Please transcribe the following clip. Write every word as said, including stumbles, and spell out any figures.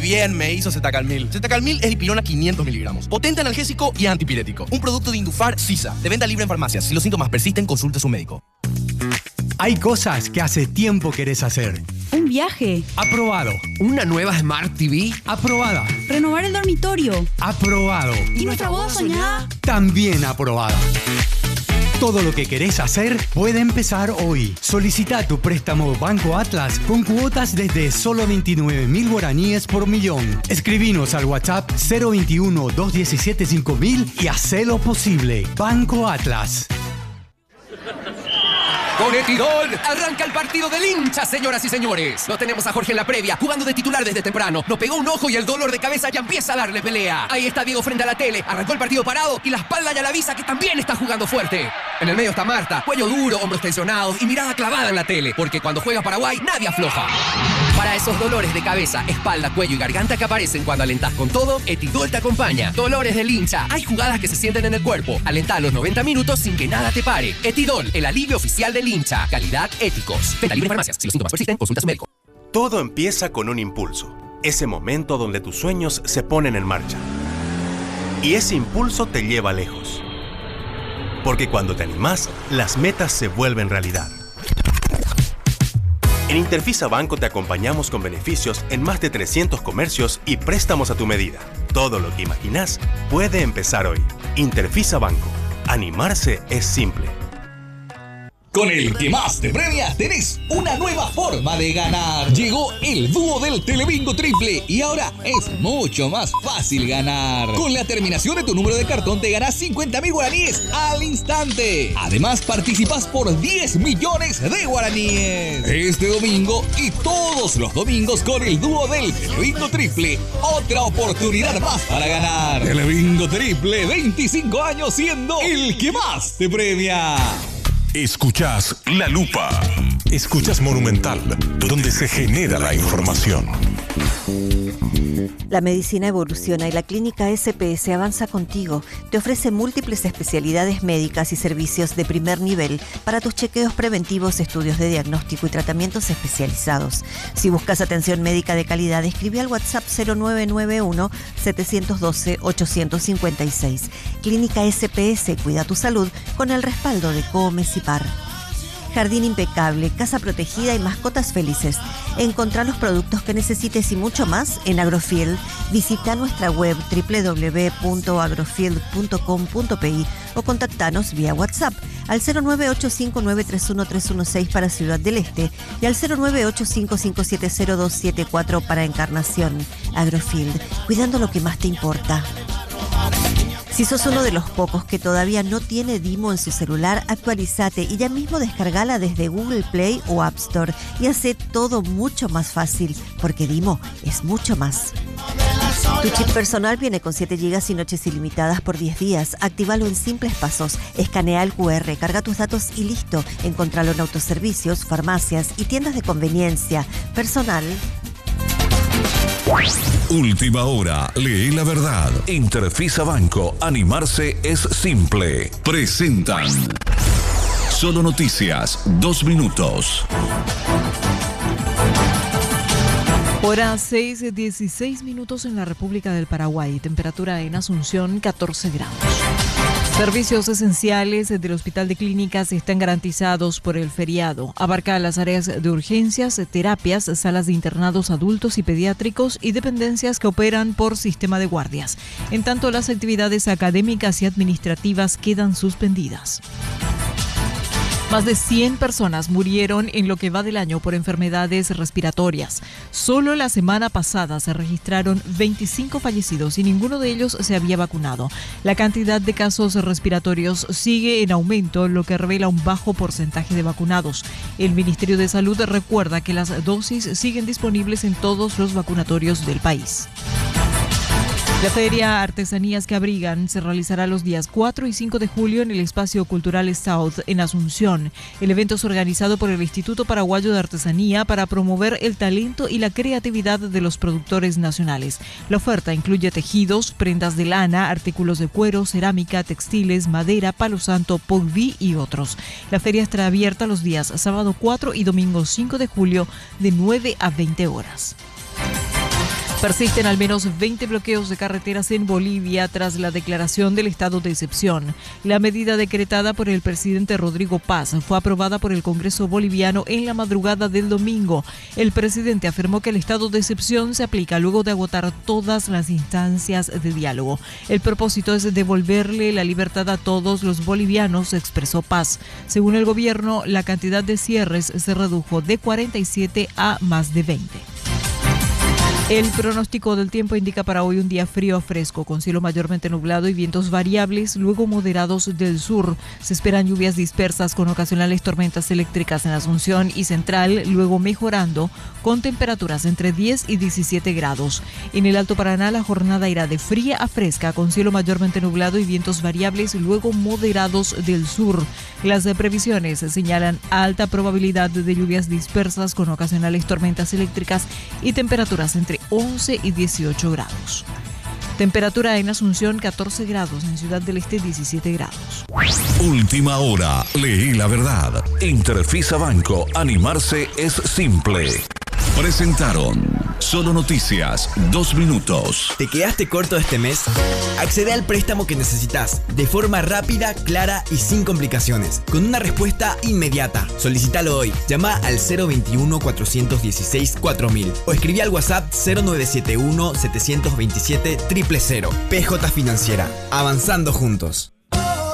bien me hizo Zetacalmil. Zetacalmil es dipirona quinientos miligramos. Potente analgésico y antipirético. Un producto de Indufar Sisa. De venta libre en farmacias. Si los síntomas persisten, consulte a su médico. Hay cosas que hace tiempo querés hacer. Un viaje. Aprobado. Una nueva Smart T V. Aprobada. Renovar el dormitorio. Aprobado. ¿Y nuestra boda soñada? También aprobada. Todo lo que querés hacer puede empezar hoy. Solicita tu préstamo Banco Atlas con cuotas desde solo veintinueve mil guaraníes por millón. Escribinos al WhatsApp cero veintiuno, dos diecisiete, cinco mil y hacelo posible. Banco Atlas. Con Etidol, arranca el partido del hincha, señoras y señores. Lo tenemos a Jorge en la previa, jugando de titular desde temprano. Nos pegó un ojo y el dolor de cabeza ya empieza a darle pelea. Ahí está Diego frente a la tele, arrancó el partido parado y la espalda ya la avisa que también está jugando fuerte. En el medio está Marta, cuello duro, hombros tensionados y mirada clavada en la tele, porque cuando juega Paraguay nadie afloja. Para esos dolores de cabeza, espalda, cuello y garganta que aparecen cuando alentás con todo, Etidol te acompaña. Dolores del hincha, hay jugadas que se sienten en el cuerpo. Alentá los noventa minutos sin que nada te pare. Etidol, el alivio oficial del hincha. Calidad, éticos. Venta libre en farmacias. Si los síntomas persisten, consulta a su médico. Todo empieza con un impulso. Ese momento donde tus sueños se ponen en marcha. Y ese impulso te lleva lejos. Porque cuando te animás, las metas se vuelven realidad. En Interfisa Banco te acompañamos con beneficios en más de trescientos comercios y préstamos a tu medida. Todo lo que imaginás puede empezar hoy. Interfisa Banco. Animarse es simple. Con el que más te premia, tenés una nueva forma de ganar. Llegó el dúo del Telebingo Triple y ahora es mucho más fácil ganar. Con la terminación de tu número de cartón te ganás cincuenta mil guaraníes al instante. Además, participás por diez millones de guaraníes. Este domingo y todos los domingos con el dúo del Telebingo Triple. Otra oportunidad más para ganar. Telebingo Triple, veinticinco años siendo el que más te premia. Escuchás La Lupa. Escuchás Monumental, donde se genera la información. La medicina evoluciona y la clínica S P S avanza contigo. Te ofrece múltiples especialidades médicas y servicios de primer nivel para tus chequeos preventivos, estudios de diagnóstico y tratamientos especializados. Si buscas atención médica de calidad, escribe al WhatsApp cero nueve nueve uno, siete uno dos, ocho cinco seis. Clínica S P S, cuida tu salud con el respaldo de Comes y Par. Jardín impecable, casa protegida y mascotas felices. Encontrá los productos que necesites y mucho más en Agrofield. Visita nuestra web doble u doble u doble u punto agrofield punto com punto pe i o contactanos vía WhatsApp al cero nueve ocho cinco nueve tres uno tres uno seis para Ciudad del Este y al cero nueve ocho cinco cinco siete cero dos siete cuatro para Encarnación. Agrofield, cuidando lo que más te importa. Si sos uno de los pocos que todavía no tiene Dimo en su celular, actualizate y ya mismo descargala desde Google Play o App Store y hace todo mucho más fácil, porque Dimo es mucho más. Tu chip personal viene con siete gigas y noches ilimitadas por diez días. Actívalo en simples pasos. Escanea el cu erre, carga tus datos y listo. Encontralo en autoservicios, farmacias y tiendas de conveniencia. Personal. Última hora, lee la verdad. Interfisa Banco, animarse es simple. Presentan Solo Noticias, dos minutos. Hora seis, dieciséis minutos en la República del Paraguay. Temperatura en Asunción, catorce grados. Servicios esenciales del Hospital de Clínicas están garantizados por el feriado. Abarca las áreas de urgencias, terapias, salas de internados adultos y pediátricos y dependencias que operan por sistema de guardias. En tanto, las actividades académicas y administrativas quedan suspendidas. Más de cien personas murieron en lo que va del año por enfermedades respiratorias. Solo la semana pasada se registraron veinticinco fallecidos y ninguno de ellos se había vacunado. La cantidad de casos respiratorios sigue en aumento, lo que revela un bajo porcentaje de vacunados. El Ministerio de Salud recuerda que las dosis siguen disponibles en todos los vacunatorios del país. La Feria Artesanías que Abrigan se realizará los días cuatro y cinco de julio en el Espacio Cultural South en Asunción. El evento es organizado por el Instituto Paraguayo de Artesanía para promover el talento y la creatividad de los productores nacionales. La oferta incluye tejidos, prendas de lana, artículos de cuero, cerámica, textiles, madera, palo santo, polví y otros. La feria estará abierta los días sábado cuatro y domingo cinco de julio de nueve a veinte horas. Persisten al menos veinte bloqueos de carreteras en Bolivia tras la declaración del estado de excepción. La medida decretada por el presidente Rodrigo Paz fue aprobada por el Congreso boliviano en la madrugada del domingo. El presidente afirmó que el estado de excepción se aplica luego de agotar todas las instancias de diálogo. El propósito es devolverle la libertad a todos los bolivianos, expresó Paz. Según el gobierno, la cantidad de cierres se redujo de cuarenta y siete a más de veinte. El pronóstico del tiempo indica para hoy un día frío a fresco, con cielo mayormente nublado y vientos variables, luego moderados del sur. Se esperan lluvias dispersas con ocasionales tormentas eléctricas en Asunción y Central, luego mejorando, con temperaturas entre diez y diecisiete grados. En el Alto Paraná la jornada irá de fría a fresca, con cielo mayormente nublado y vientos variables, luego moderados del sur. Las previsiones señalan alta probabilidad de lluvias dispersas con ocasionales tormentas eléctricas y temperaturas entre once y dieciocho grados. Temperatura en Asunción catorce grados, en Ciudad del Este diecisiete grados. Última hora, leí la verdad. Interfisa Banco, animarse es simple. Presentaron Solo Noticias, dos minutos. ¿Te quedaste corto este mes? Accede al préstamo que necesitas de forma rápida, clara y sin complicaciones, con una respuesta inmediata. Solicítalo hoy. Llama al cero veintiuno, cuatrocientos dieciséis, cuatro mil o escribí al WhatsApp cero nueve siete uno, setecientos veintisiete, cero cero cero. P J Financiera. Avanzando juntos.